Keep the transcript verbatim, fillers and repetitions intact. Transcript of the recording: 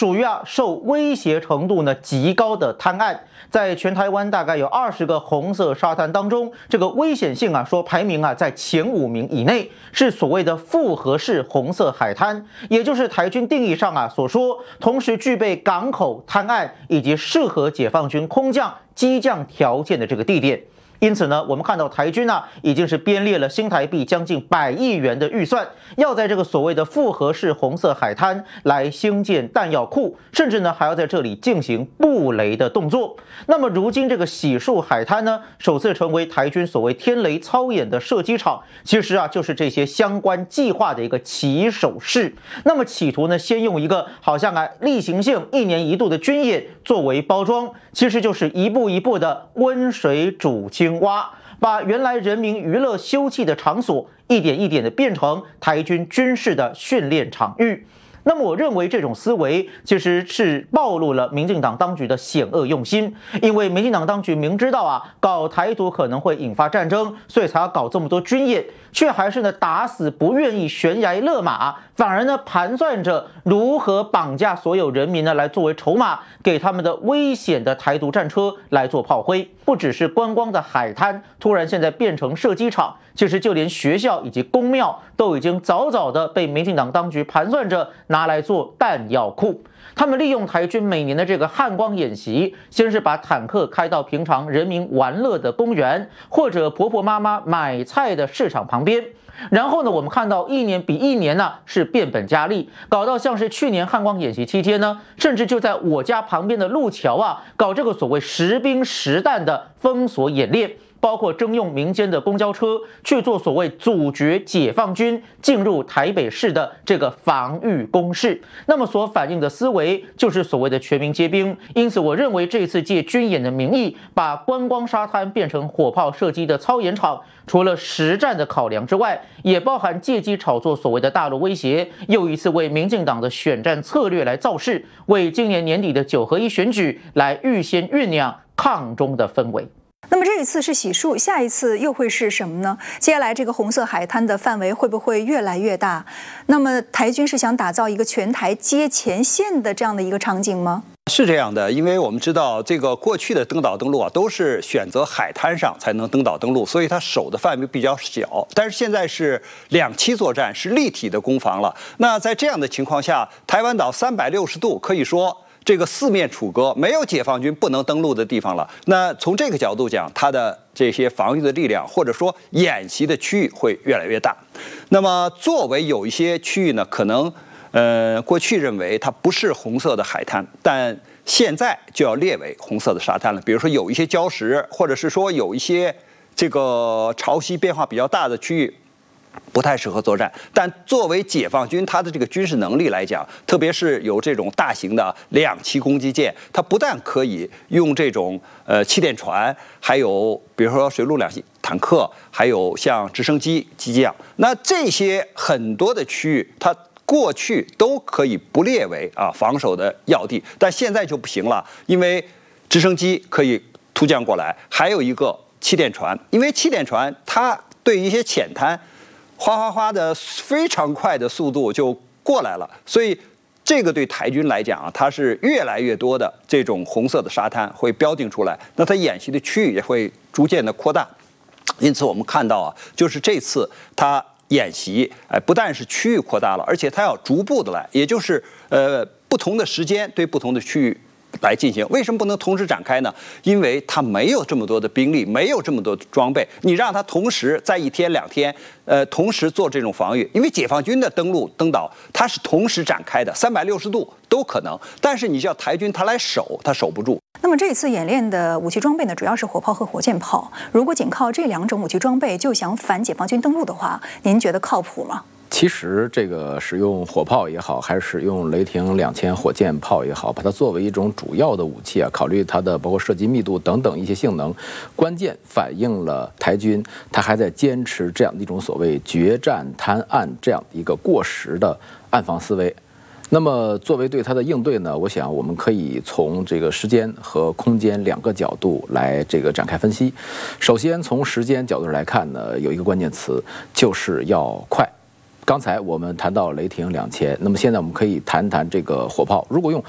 属于啊受威胁程度呢极高的滩岸。在全台湾大概有二十个红色沙滩当中，这个危险性啊说排名啊在前五名以内，是所谓的复合式红色海滩，也就是台军定义上啊所说，同时具备港口、滩岸以及适合解放军空降、机降条件的这个地点。因此呢，我们看到台军啊已经是编列了新台币将近百亿元的预算，要在这个所谓的复合式红色海滩来兴建弹药库，甚至呢还要在这里进行布雷的动作。那么如今这个喜树海滩呢，首次成为台军所谓天雷操演的射击场，其实啊就是这些相关计划的一个起手式。那么企图呢，先用一个好像啊例行性一年一度的军演作为包装，其实就是一步一步的温水煮青蛙，把原来人民娱乐休憩的场所一点一点的变成台军军事的训练场域。那么我认为这种思维其实是暴露了民进党当局的险恶用心，因为民进党当局明知道啊搞台独可能会引发战争，所以才要搞这么多军演，却还是呢打死不愿意悬崖勒马，反而呢盘算着如何绑架所有人民呢来作为筹码，给他们的危险的台独战车来做炮灰。不只是观光的海滩突然现在变成射击场，其实就连学校以及公庙都已经早早的被民进党当局盘算着拿来做弹药库。他们利用台军每年的这个汉光演习，先是把坦克开到平常人民玩乐的公园，或者婆婆妈妈买菜的市场旁边。然后呢，我们看到一年比一年呢、啊、是变本加厉，搞到像是去年汉光演习期间呢，甚至就在我家旁边的路桥啊，搞这个所谓实兵实弹的封锁演练，包括征用民间的公交车去做所谓阻绝解放军进入台北市的这个防御攻势。那么所反映的思维就是所谓的全民皆兵。因此我认为这次借军演的名义，把观光沙滩变成火炮射击的操演场，除了实战的考量之外，也包含借机炒作所谓的大陆威胁，又一次为民进党的选战策略来造势，为今年年底的九合一选举来预先酝酿抗中的氛围。 那么这一次是洗漱，下一次又会是什么呢？接下来这个红色海滩的范围会不会越来越大？那么台军是想打造一个全台接前线的这样的一个场景吗？ 是这样的，因为我们知道这个过去的登岛登陆啊，都是选择海滩上才能登岛登陆，所以它守的范围比较小。但是现在是两栖作战，是立体的攻防了。那在这样的情况下，台湾岛三百六十度可以说这个四面楚歌，没有解放军不能登陆的地方了。那从这个角度讲，它的这些防御的力量，或者说演习的区域会越来越大。那么作为有一些区域呢，可能呃过去认为它不是红色的海滩，但现在就要列为红色的沙滩了。比如说有一些礁石，或者是说有一些这个潮汐变化比较大的区域，不太适合作战。但作为解放军它的这个军事能力来讲，特别是有这种大型的两栖攻击舰，它不但可以用这种呃气垫船，还有比如说水陆两栖坦克，还有像直升机机降，那这些很多的区域它过去都可以不列为啊防守的要地，但现在就不行了，因为直升机可以突降过来，还有一个气垫船，因为气垫船它对一些浅滩哗哗哗的非常快的速度就过来了，所以这个对台军来讲啊，它是越来越多的这种红色的沙滩会标定出来，那它演习的区域也会逐渐的扩大。因此我们看到啊，就是这次它演习，哎，不但是区域扩大了，而且它要逐步的来，也就是呃不同的时间对不同的区域来进行。为什么不能同时展开呢？因为它没有这么多的兵力，没有这么多的装备，你让它同时在一天两天，呃，同时做这种防御，因为解放军的登陆登岛它是同时展开的，三百六十度都可能，但是你叫台军它来守，它守不住。 那么这一次演练的武器装备呢，主要是火炮和火箭炮。如果仅靠这两种武器装备就想反解放军登陆的话，您觉得靠谱吗？ 其实这个使用火炮也好，还是使用雷霆两千火箭炮也好，把它作为一种主要的武器啊，考虑它的包括射击密度等等一些性能，关键反映了台军它还在坚持这样的一种所谓决战滩岸这样一个过时的岸防思维。那么作为对它的应对呢，我想我们可以从这个时间和空间两个角度来这个展开分析。首先从时间角度来看呢，有一个关键词就是要快。刚才我们谈到雷霆两千，那么现在我们可以谈谈这个火炮。如果用